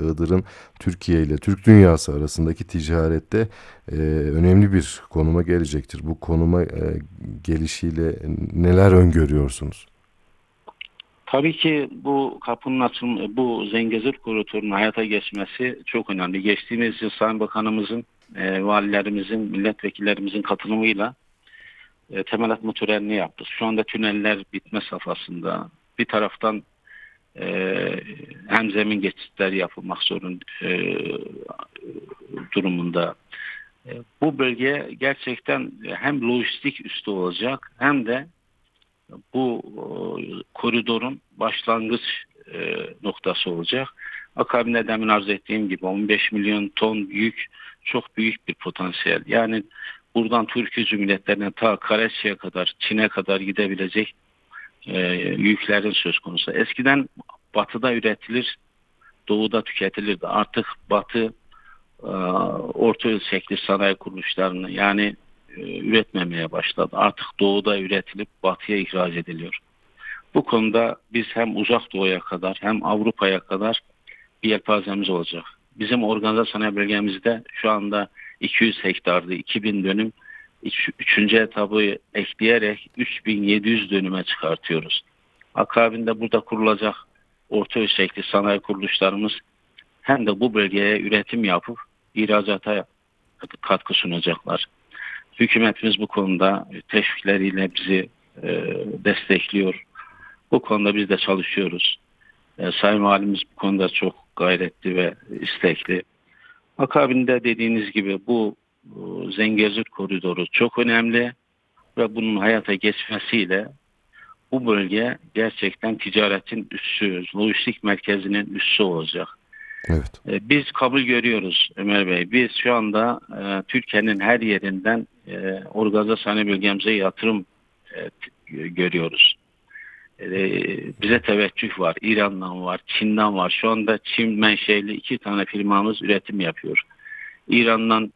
Iğdır'ın Türkiye ile Türk dünyası arasındaki ticarette önemli bir konuma gelecektir. Bu konuma gelişiyle neler öngörüyorsunuz? Tabii ki bu kapının açılması, bu Zengezur koridorunun hayata geçmesi çok önemli. Geçtiğimiz yıl Sayın Bakanımızın, valilerimizin, milletvekillerimizin katılımıyla temel atma törenini yaptık. Şu anda tüneller bitme safhasında. Bir taraftan hem zemin geçitleri yapılmak durumunda. Bu bölge gerçekten hem lojistik üstü olacak hem de bu koridorun başlangıç noktası olacak. Akabinde demin arz ettiğim gibi 15 milyon ton yük çok büyük bir potansiyel. Yani buradan Türkiye Cumhuriyetlerine ta Karaçi'ye kadar, Çin'e kadar gidebilecek yüklerin söz konusu. Eskiden batıda üretilir, doğuda tüketilirdi. Artık batı orta ölçekli sanayi kuruluşlarını yani üretmemeye başladı. Artık doğuda üretilip batıya ihraç ediliyor. Bu konuda biz hem uzak doğuya kadar hem Avrupa'ya kadar bir yelpazemiz olacak. Bizim organize sanayi bölgemizde şu anda 200 hektardı, 2000 dönüm. Üçüncü etabı ekleyerek 3700 dönüme çıkartıyoruz. Akabinde burada kurulacak orta ölçekli sanayi kuruluşlarımız hem de bu bölgeye üretim yapıp ihracata katkı sunacaklar. Hükümetimiz bu konuda teşvikleriyle bizi destekliyor. Bu konuda biz de çalışıyoruz. Sayın Valimiz bu konuda çok gayretli ve istekli. Akabinde dediğiniz gibi bu Zengezur koridoru çok önemli ve bunun hayata geçmesiyle bu bölge gerçekten ticaretin üssü, lojistik merkezinin üssü olacak. Evet. Biz kabul görüyoruz Ömer Bey. Biz şu anda Türkiye'nin her yerinden organize sanayi bölgemize yatırım görüyoruz. Bize teveccüh var. İran'dan var, Çin'den var. Şu anda Çin menşeli 2 tane firmamız üretim yapıyor. İran'dan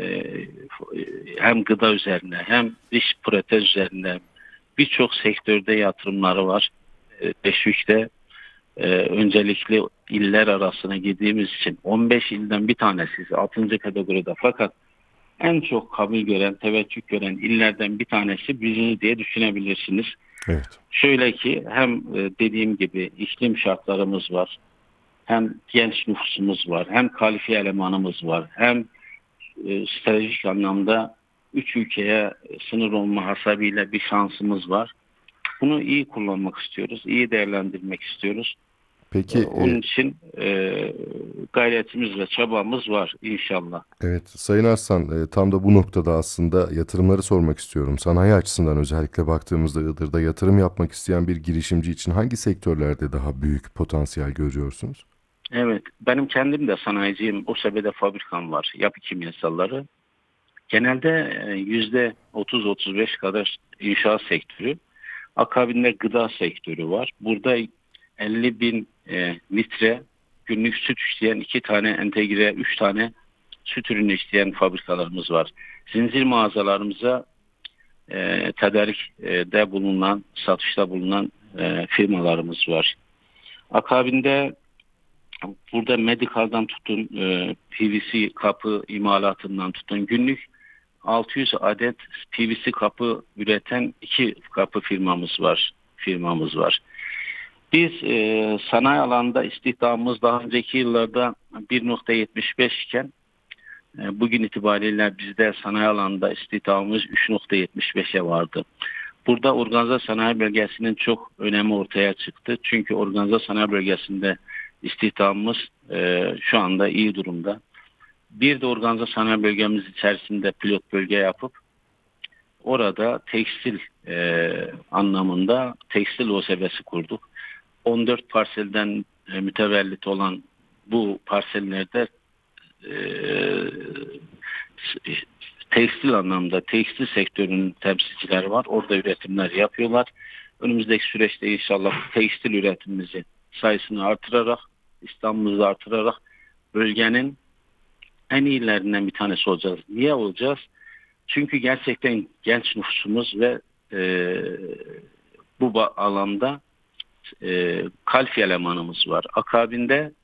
hem gıda üzerine hem diş protez üzerine birçok sektörde yatırımları var. Teşvikte öncelikli iller arasına girdiğimiz için 15 ilden bir tanesi 6. kategoride, fakat en çok kabul gören, teveccüh gören illerden bir tanesi biziz diye düşünebilirsiniz. Evet. Şöyle ki hem dediğim gibi iklim şartlarımız var, hem genç nüfusumuz var, hem kalifiye elemanımız var, hem stratejik anlamda 3 ülkeye sınır olma hasebiyle bir şansımız var. Bunu iyi kullanmak istiyoruz, iyi değerlendirmek istiyoruz. Peki Onun için gayretimiz ve çabamız var inşallah. evet, Sayın Arslan, tam da bu noktada aslında yatırımları sormak istiyorum. Sanayi açısından özellikle baktığımızda Iğdır'da yatırım yapmak isteyen bir girişimci için hangi sektörlerde daha büyük potansiyel görüyorsunuz? Evet, benim kendim de sanayiciyim. O sebede fabrikam var. Yapı kimyasalları. Genelde %30-35 kadar inşaat sektörü. Akabinde gıda sektörü var. Burada 50 bin litre günlük süt işleyen 2 tane entegre, 3 tane süt ürünü işleyen fabrikalarımız var. Zincir mağazalarımıza tedarikte bulunan, satışta bulunan firmalarımız var. Akabinde burada medikaldan tutun, PVC kapı imalatından tutun, günlük 600 adet PVC kapı üreten 2 kapı firmamız var. Biz sanayi alanında istihdamımız daha önceki yıllarda 1,75 iken bugün itibariyle bizde sanayi alanında istihdamımız 3,75'e vardı. Burada organize sanayi bölgesinin çok önemi ortaya çıktı. Çünkü organize sanayi bölgesinde istihdamımız şu anda iyi durumda. Bir de organize sanayi bölgemiz içerisinde pilot bölge yapıp orada tekstil anlamında tekstil OSB'si kurduk. 14 parselden mütevellit olan bu parsellerde e, tekstil anlamda tekstil sektörünün temsilcileri var. Orada üretimler yapıyorlar. Önümüzdeki süreçte inşallah tekstil üretimimizi sayısını artırarak, İstanbul'u artırarak bölgenin en iyilerinden bir tanesi olacağız. Niye olacağız? Çünkü gerçekten genç nüfusumuz ve e, bu alanda kalifiye elemanımız var. Akabinde